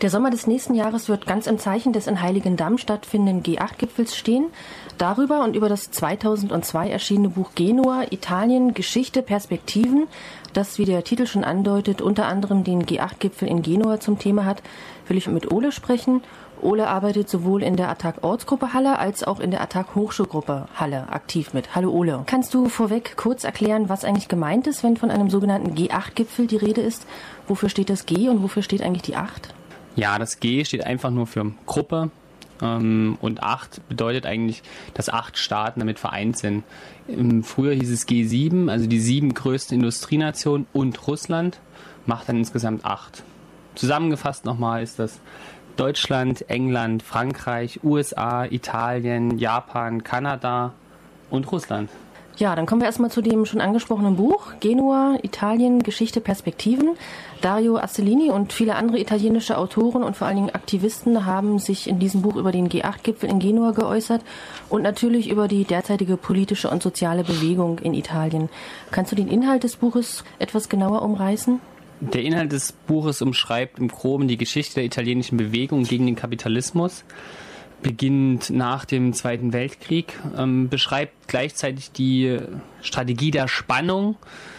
Der Sommer des nächsten Jahres wird ganz im Zeichen des in Heiligendamm stattfindenden G8-Gipfels stehen. Darüber und über das 2002 erschienene Buch Genua, Italien, Geschichte, Perspektiven, das, wie der Titel schon andeutet, unter anderem den G8-Gipfel in Genua zum Thema hat, will ich mit Ole sprechen. Ole arbeitet sowohl in der Attac-Ortsgruppe Halle als auch in der Attac-Hochschulgruppe Halle aktiv mit. Hallo Ole. Kannst du vorweg kurz erklären, was eigentlich gemeint ist, wenn von einem sogenannten G8-Gipfel die Rede ist? Wofür steht das G und wofür steht eigentlich die 8? Ja, das G steht einfach nur für Gruppe und 8 bedeutet eigentlich, dass 8 Staaten damit vereint sind. Früher hieß es G7, also die 7 größten Industrienationen und Russland macht dann insgesamt 8. Zusammengefasst nochmal ist das Deutschland, England, Frankreich, USA, Italien, Japan, Kanada und Russland. Ja, dann kommen wir erstmal zu dem schon angesprochenen Buch Genua, Italien, Geschichte, Perspektiven. Dario Asselini und viele andere italienische Autoren und vor allen Dingen Aktivisten haben sich in diesem Buch über den G8-Gipfel in Genua geäußert und natürlich über die derzeitige politische und soziale Bewegung in Italien. Kannst du den Inhalt des Buches etwas genauer umreißen? Der Inhalt des Buches umschreibt im Groben die Geschichte der italienischen Bewegung gegen den Kapitalismus, beginnt nach dem Zweiten Weltkrieg, beschreibt gleichzeitig die Strategie der Spannung,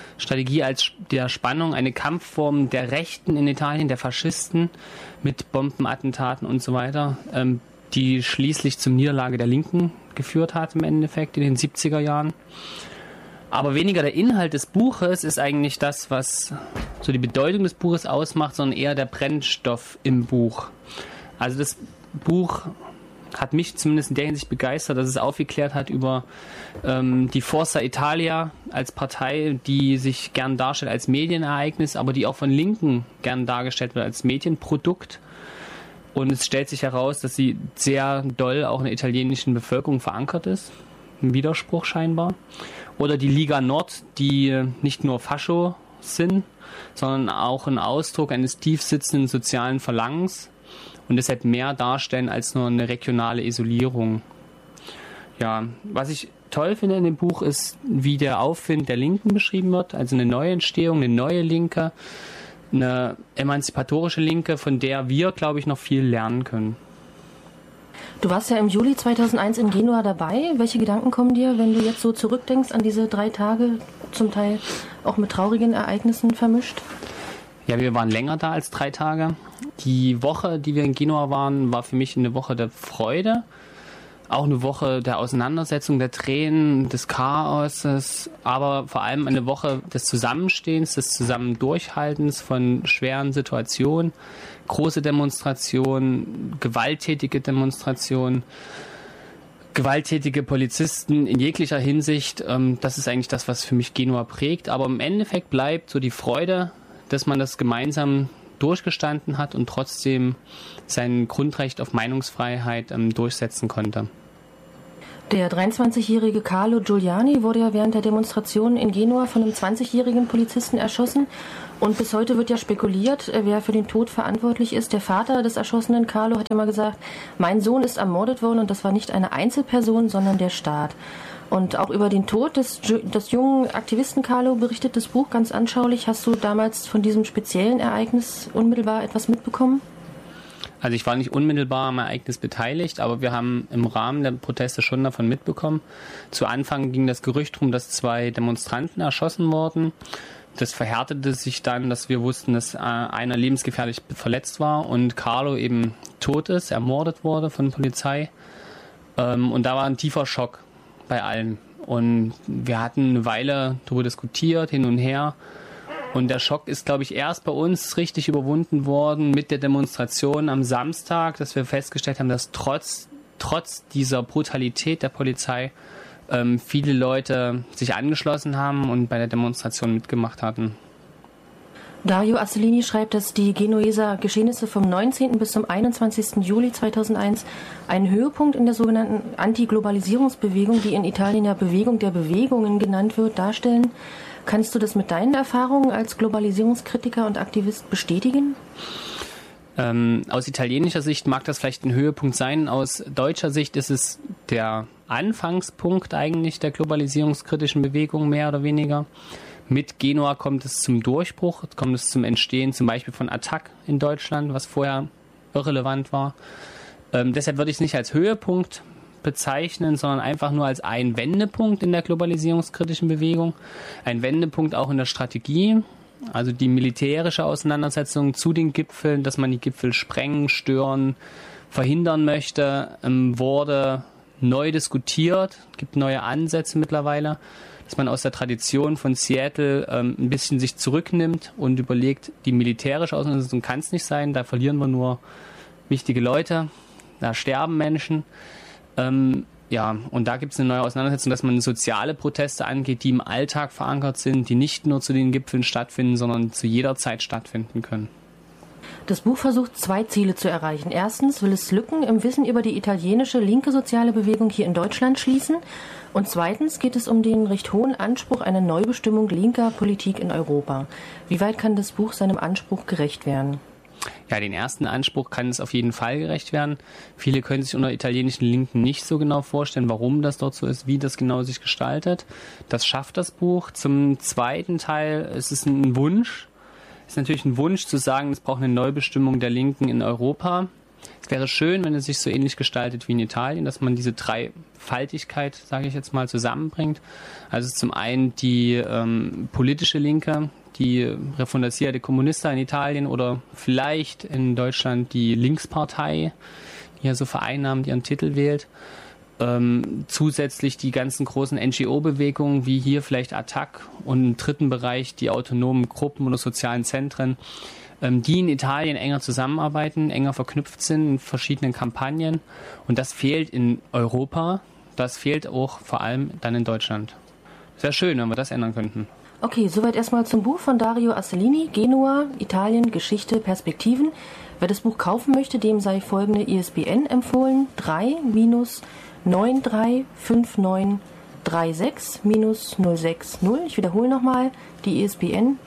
eine Kampfform der Rechten in Italien, der Faschisten mit Bombenattentaten und so weiter, die schließlich zur Niederlage der Linken geführt hat im Endeffekt in den 70er Jahren. Aber weniger der Inhalt des Buches ist eigentlich das, was so die Bedeutung des Buches ausmacht, sondern eher der Brennstoff im Buch. Also das Buch hat mich zumindest in der Hinsicht begeistert, dass es aufgeklärt hat über die Forza Italia als Partei, die sich gern darstellt als Medienereignis, aber die auch von Linken gern dargestellt wird als Medienprodukt. Und es stellt sich heraus, dass sie sehr doll auch in der italienischen Bevölkerung verankert ist. Ein Widerspruch scheinbar. Oder die Liga Nord, die nicht nur Fascho sind, sondern auch ein Ausdruck eines tief sitzenden sozialen Verlangens und deshalb mehr darstellen als nur eine regionale Isolierung. Ja, was ich toll finde in dem Buch ist, wie der Aufwind der Linken beschrieben wird, also eine neue Entstehung, eine neue Linke, eine emanzipatorische Linke, von der wir, glaube ich, noch viel lernen können. Du warst ja im Juli 2001 in Genua dabei. Welche Gedanken kommen dir, wenn du jetzt so zurückdenkst an diese 3 Tage, zum Teil auch mit traurigen Ereignissen vermischt? Ja, wir waren länger da als 3 Tage. Die Woche, die wir in Genua waren, war für mich eine Woche der Freude. Auch eine Woche der Auseinandersetzung, der Tränen, des Chaoses, aber vor allem eine Woche des Zusammenstehens, des Zusammendurchhaltens von schweren Situationen, große Demonstrationen, gewalttätige Demonstrationen, gewalttätige Polizisten in jeglicher Hinsicht. Das ist eigentlich das, was für mich Genua prägt. Aber im Endeffekt bleibt so die Freude, dass man das gemeinsam durchgestanden hat und trotzdem sein Grundrecht auf Meinungsfreiheit durchsetzen konnte. Der 23-jährige Carlo Giuliani wurde ja während der Demonstration in Genua von einem 20-jährigen Polizisten erschossen. Und bis heute wird ja spekuliert, wer für den Tod verantwortlich ist. Der Vater des erschossenen Carlo hat ja mal gesagt, mein Sohn ist ermordet worden und das war nicht eine Einzelperson, sondern der Staat. Und auch über den Tod des jungen Aktivisten Carlo berichtet das Buch ganz anschaulich. Hast du damals von diesem speziellen Ereignis unmittelbar etwas mitbekommen? Also ich war nicht unmittelbar am Ereignis beteiligt, aber wir haben im Rahmen der Proteste schon davon mitbekommen. Zu Anfang ging das Gerücht rum, dass 2 Demonstranten erschossen wurden. Das verhärtete sich dann, dass wir wussten, dass einer lebensgefährlich verletzt war und Carlo eben tot ist, ermordet wurde von der Polizei. Und da war ein tiefer Schock bei allen. Und wir hatten eine Weile darüber diskutiert, hin und her. Und der Schock ist, glaube ich, erst bei uns richtig überwunden worden mit der Demonstration am Samstag, dass wir festgestellt haben, dass trotz dieser Brutalität der Polizei viele Leute sich angeschlossen haben und bei der Demonstration mitgemacht hatten. Dario Asselini schreibt, dass die Genueser Geschehnisse vom 19. bis zum 21. Juli 2001 einen Höhepunkt in der sogenannten Antiglobalisierungsbewegung, die in Italien ja Bewegung der Bewegungen genannt wird, darstellen. Kannst du das mit deinen Erfahrungen als Globalisierungskritiker und Aktivist bestätigen? Aus italienischer Sicht mag das vielleicht ein Höhepunkt sein. Aus deutscher Sicht ist es der Anfangspunkt eigentlich der globalisierungskritischen Bewegung, mehr oder weniger. Mit Genua kommt es zum Durchbruch, kommt es zum Entstehen zum Beispiel von Attac in Deutschland, was vorher irrelevant war. Deshalb würde ich es nicht als Höhepunkt bezeichnen, sondern einfach nur als ein Wendepunkt in der globalisierungskritischen Bewegung. Ein Wendepunkt auch in der Strategie, also die militärische Auseinandersetzung zu den Gipfeln, dass man die Gipfel sprengen, stören, verhindern möchte, wurde neu diskutiert. Es gibt neue Ansätze mittlerweile, dass man aus der Tradition von Seattle ein bisschen sich zurücknimmt und überlegt, die militärische Auseinandersetzung kann es nicht sein, da verlieren wir nur wichtige Leute, da sterben Menschen. Und da gibt es eine neue Auseinandersetzung, dass man soziale Proteste angeht, die im Alltag verankert sind, die nicht nur zu den Gipfeln stattfinden, sondern zu jeder Zeit stattfinden können. Das Buch versucht, 2 Ziele zu erreichen. Erstens will es Lücken im Wissen über die italienische linke soziale Bewegung hier in Deutschland schließen. Und zweitens geht es um den recht hohen Anspruch einer Neubestimmung linker Politik in Europa. Wie weit kann das Buch seinem Anspruch gerecht werden? Ja, den ersten Anspruch kann es auf jeden Fall gerecht werden. Viele können sich unter italienischen Linken nicht so genau vorstellen, warum das dort so ist, wie das genau sich gestaltet. Das schafft das Buch. Zum zweiten Teil ist es ein Wunsch. Es ist natürlich ein Wunsch zu sagen, es braucht eine Neubestimmung der Linken in Europa. Es wäre schön, wenn es sich so ähnlich gestaltet wie in Italien, dass man diese Dreifaltigkeit, sage ich jetzt mal, zusammenbringt. Also zum einen die politische Linke, die Rifondazione dei Comunista in Italien oder vielleicht in Deutschland die Linkspartei, die ja so vereinnahmend ihren Titel wählt. Zusätzlich die ganzen großen NGO-Bewegungen, wie hier vielleicht ATTAC und im dritten Bereich die autonomen Gruppen oder sozialen Zentren, die in Italien enger zusammenarbeiten, enger verknüpft sind in verschiedenen Kampagnen. Und das fehlt in Europa, das fehlt auch vor allem dann in Deutschland. Sehr schön, wenn wir das ändern könnten. Okay, soweit erstmal zum Buch von Dario Asselini, Genua, Italien, Geschichte, Perspektiven. Wer das Buch kaufen möchte, dem sei folgende ISBN empfohlen: 3-935936-060. Ich wiederhole nochmal die ISBN: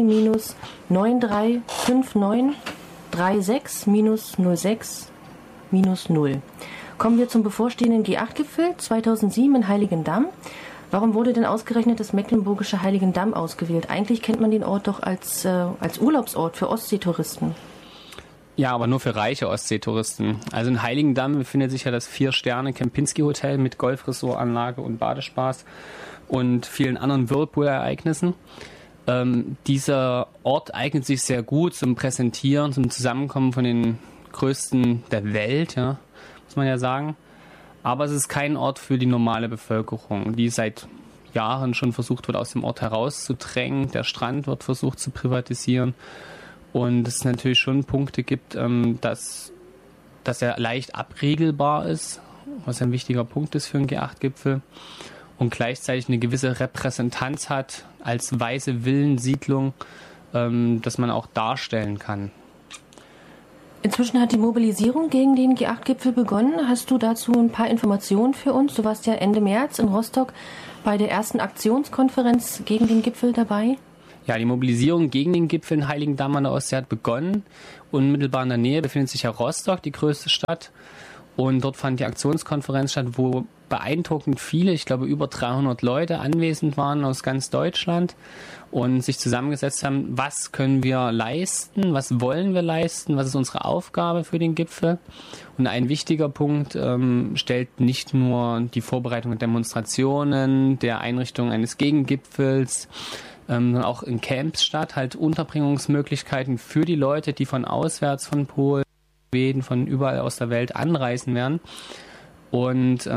3-935936-060-0. Kommen wir zum bevorstehenden G8-Gipfel 2007 in Heiligendamm. Warum wurde denn ausgerechnet das mecklenburgische Heiligendamm ausgewählt? Eigentlich kennt man den Ort doch als Urlaubsort für Ostseetouristen. Ja, aber nur für reiche Ostseetouristen. Also in Heiligendamm befindet sich ja das 4-Sterne-Kempinski-Hotel mit Golfressortanlage und Badespaß und vielen anderen Whirlpool-Ereignissen. Dieser Ort eignet sich sehr gut zum Präsentieren, zum Zusammenkommen von den Größten der Welt, ja, muss man ja sagen. Aber es ist kein Ort für die normale Bevölkerung, die seit Jahren schon versucht wird, aus dem Ort herauszudrängen. Der Strand wird versucht zu privatisieren. Und es natürlich schon Punkte gibt, dass er leicht abregelbar ist, was ein wichtiger Punkt ist für einen G8-Gipfel. Und gleichzeitig eine gewisse Repräsentanz hat als weiße Villensiedlung, dass man auch darstellen kann. Inzwischen hat die Mobilisierung gegen den G8-Gipfel begonnen. Hast du dazu ein paar Informationen für uns? Du warst ja Ende März in Rostock bei der ersten Aktionskonferenz gegen den Gipfel dabei. Ja, die Mobilisierung gegen den Gipfel in Heiligendamm an der Ostsee hat begonnen. Unmittelbar in der Nähe befindet sich ja Rostock, die größte Stadt. Und dort fand die Aktionskonferenz statt, wo beeindruckend viele, ich glaube über 300 Leute anwesend waren aus ganz Deutschland und sich zusammengesetzt haben, was können wir leisten, was wollen wir leisten, was ist unsere Aufgabe für den Gipfel. Und ein wichtiger Punkt stellt nicht nur die Vorbereitung der Demonstrationen, der Einrichtung eines Gegengipfels, sondern auch in Camps statt, halt Unterbringungsmöglichkeiten für die Leute, die von auswärts, von Polen, Schweden, von überall aus der Welt anreisen werden. Und